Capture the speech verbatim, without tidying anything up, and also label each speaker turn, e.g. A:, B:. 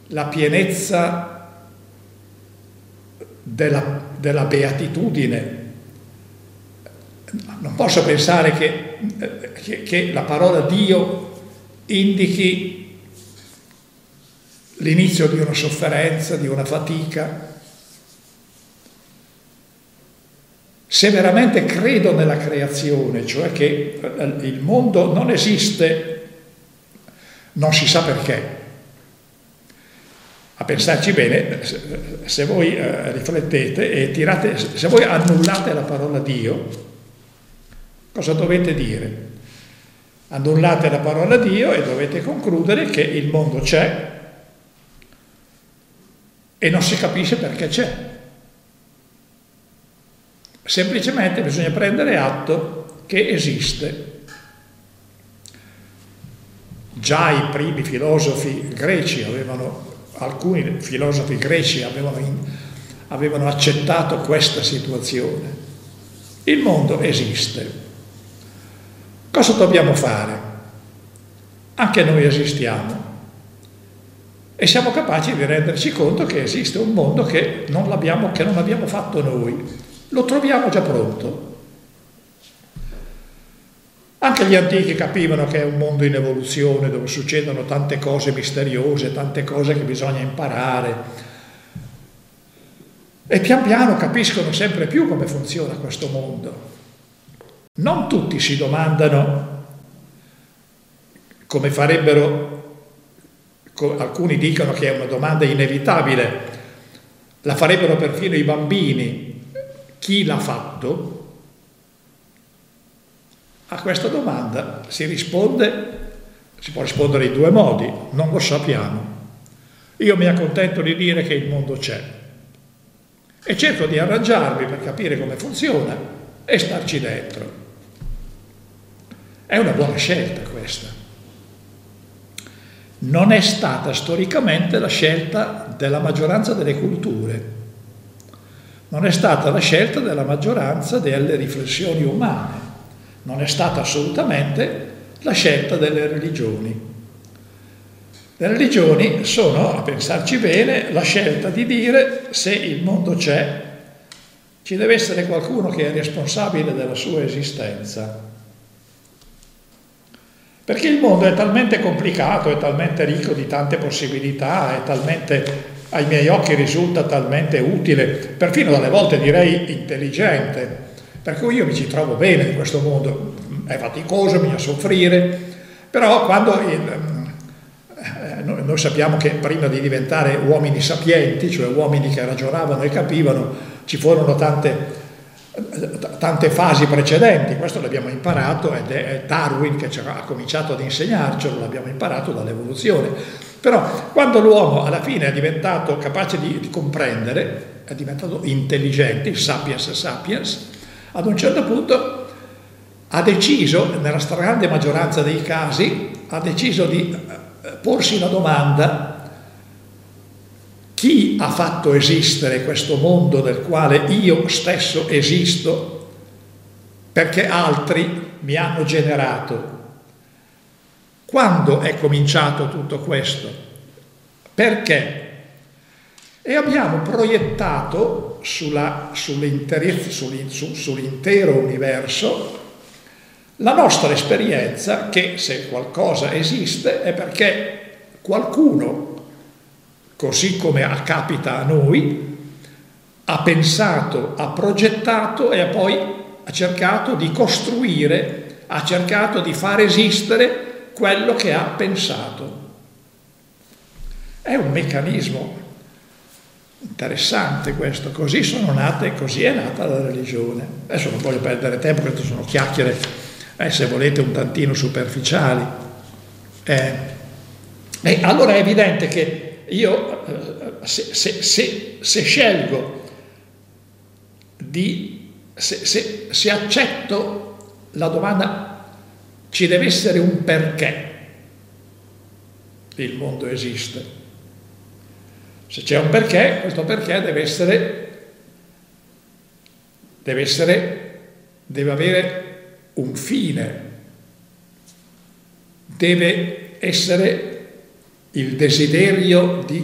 A: la pienezza della, della beatitudine. Non posso pensare che, che, che la parola Dio indichi l'inizio di una sofferenza, di una fatica. Se veramente credo nella creazione, cioè che il mondo non esiste, non si sa perché. A pensarci bene, se voi riflettete e tirate, se voi annullate la parola Dio, cosa dovete dire? Annullate la parola Dio e dovete concludere che il mondo c'è e non si capisce perché c'è. Semplicemente bisogna prendere atto che esiste. Già i primi filosofi greci avevano, alcuni filosofi greci avevano, in, avevano accettato questa situazione. Il mondo esiste. Cosa dobbiamo fare? Anche noi esistiamo e siamo capaci di renderci conto che esiste un mondo che non l'abbiamo, che non abbiamo fatto noi. Lo troviamo già pronto. Anche gli antichi capivano che è un mondo in evoluzione dove succedono tante cose misteriose, tante cose che bisogna imparare. E pian piano capiscono sempre più come funziona questo mondo. Non tutti si domandano come farebbero, alcuni dicono che è una domanda inevitabile, la farebbero perfino i bambini. Chi l'ha fatto? A questa domanda si risponde, si può rispondere in due modi, non lo sappiamo. Io mi accontento di dire che il mondo c'è e cerco di arrangiarmi per capire come funziona e starci dentro. È una buona scelta questa. Non è stata storicamente la scelta della maggioranza delle culture. Non è stata la scelta della maggioranza delle riflessioni umane, non è stata assolutamente la scelta delle religioni. Le religioni sono, a pensarci bene, la scelta di dire se il mondo c'è, ci deve essere qualcuno che è responsabile della sua esistenza. Perché il mondo è talmente complicato, è talmente ricco di tante possibilità, è talmente, ai miei occhi risulta talmente utile, perfino dalle volte direi intelligente, per cui io mi ci trovo bene in questo mondo. È faticoso, bisogna soffrire, però quando il, eh, noi sappiamo che prima di diventare uomini sapienti, cioè uomini che ragionavano e capivano, ci furono tante tante fasi precedenti, questo l'abbiamo imparato ed è Darwin che ha cominciato ad insegnarcelo, l'abbiamo imparato dall'evoluzione. Però quando l'uomo alla fine è diventato capace di, di comprendere, è diventato intelligente, il sapiens sapiens, ad un certo punto ha deciso, nella stragrande maggioranza dei casi, ha deciso di porsi la domanda: chi ha fatto esistere questo mondo nel quale io stesso esisto perché altri mi hanno generato? Quando è cominciato tutto questo? Perché? E abbiamo proiettato sulla, sull'intero, sull'intero universo la nostra esperienza che se qualcosa esiste è perché qualcuno, così come capita a noi, ha pensato, ha progettato e poi ha cercato di costruire, ha cercato di far esistere quello che ha pensato. È un meccanismo interessante questo, così sono nate, così è nata la religione. Adesso non voglio perdere tempo, queste sono chiacchiere, eh, se volete, un tantino superficiali. Eh, e allora è evidente che io se, se, se, se scelgo di se, se, se accetto la domanda ci deve essere un perché il mondo esiste, se c'è un perché, questo perché deve essere deve essere deve avere un fine, deve essere il desiderio di